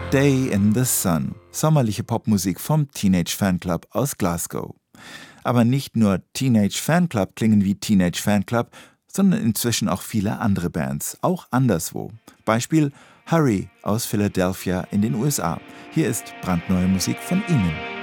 Day in the Sun, sommerliche Popmusik vom Teenage Fanclub aus Glasgow. Aber nicht nur Teenage Fanclub klingen wie Teenage Fanclub, sondern inzwischen auch viele andere Bands, auch anderswo. Beispiel Hurry aus Philadelphia in den USA. Hier ist brandneue Musik von ihnen.